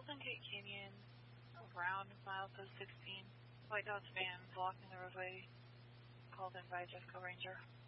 Gate Canyon, around milepost 16. White Dodge van blocking the roadway, called in by Jeffco Ranger.